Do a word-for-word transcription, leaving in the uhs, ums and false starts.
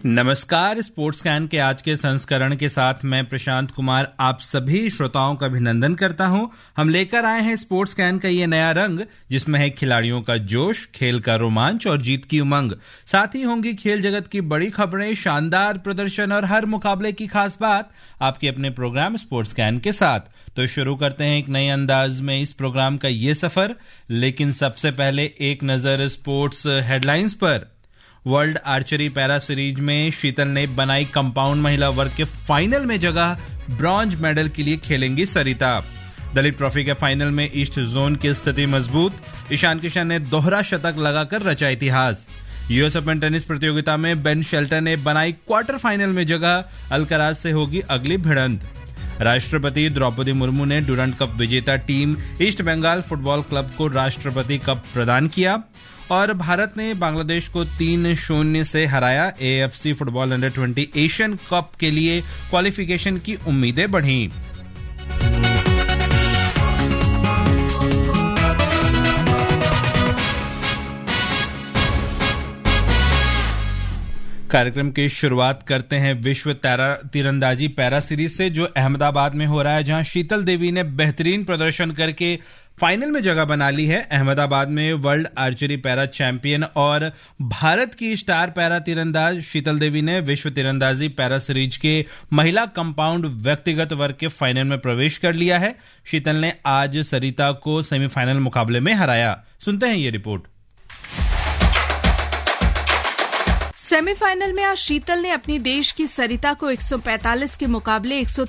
नमस्कार। Sports can के आज के संस्करण के साथ मैं प्रशांत कुमार आप सभी श्रोताओं का अभिनंदन करता हूं। हम लेकर आए हैं स्पोर्ट्स कैन का ये नया रंग, जिसमें है खिलाड़ियों का जोश, खेल का रोमांच और जीत की उमंग। साथ ही होंगी खेल जगत की बड़ी खबरें, शानदार प्रदर्शन और हर मुकाबले की खास बात आपके अपने प्रोग्राम स्पोर्ट्स कैन के साथ। तो शुरू करते हैं एक नए अंदाज में इस प्रोग्राम का ये सफर, लेकिन सबसे पहले एक नजर स्पोर्ट्स हेडलाइंस पर। वर्ल्ड आर्चरी पैरा सीरीज में शीतल ने बनाई कंपाउंड महिला वर्ग के फाइनल में जगह, ब्रॉन्ज मेडल के लिए खेलेंगी सरिता। दलीप ट्रॉफी के फाइनल में ईस्ट जोन की स्थिति मजबूत, ईशान किशन ने दोहरा शतक लगाकर रचा इतिहास। यूएस ओपन टेनिस प्रतियोगिता में बेन शेल्टन ने बनाई क्वार्टर फाइनल में जगह, अल्कराज से होगी अगली भिड़ंत। राष्ट्रपति द्रौपदी मुर्मू ने डुरंड कप विजेता team east Bengal football club को राष्ट्रपति कप प्रदान किया और भारत ने बांग्लादेश को तीन शून्य से हराया। AFC football under twenty Asian cup के लिए क्वालिफिकेशन की उम्मीदें बढ़ीं। कार्यक्रम की शुरुआत करते हैं विश्व तीरंदाजी पैरा सीरीज से, जो अहमदाबाद में हो रहा है, जहां शीतल देवी ने बेहतरीन प्रदर्शन करके फाइनल में जगह बना ली है। अहमदाबाद में वर्ल्ड आर्चरी पैरा चैंपियन और भारत की स्टार पैरा तीरंदाज शीतल देवी ने विश्व तीरंदाजी पैरा सीरीज के महिला कंपाउंड व्यक्तिगत वर्ग के फाइनल में प्रवेश कर लिया है। शीतल ने आज सरिता को सेमीफाइनल मुकाबले में हराया। सुनते हैं ये रिपोर्ट। सेमीफाइनल में आज शीतल ने अपनी देश की सरिता को एक सौ पैंतालीस के मुकाबले एक सौ